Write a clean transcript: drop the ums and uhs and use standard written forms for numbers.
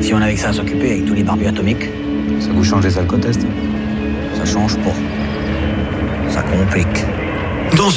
Si on avait que ça à s'occuper avec tous les barbus atomiques. Ça vous change les alcotests? Ça change pas. Ça complique.